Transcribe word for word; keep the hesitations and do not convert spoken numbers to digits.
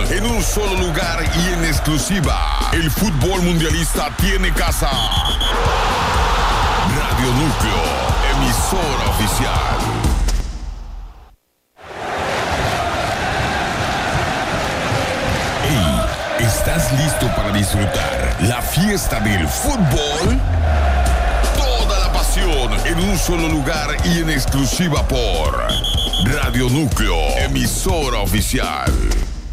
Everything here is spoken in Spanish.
en un solo lugar y en exclusiva. El fútbol mundialista tiene casa. Radio Núcleo, emisora oficial. Hey, ¿estás listo para disfrutar la fiesta del fútbol? Toda la pasión en un solo lugar y en exclusiva por Radio Núcleo, emisora oficial.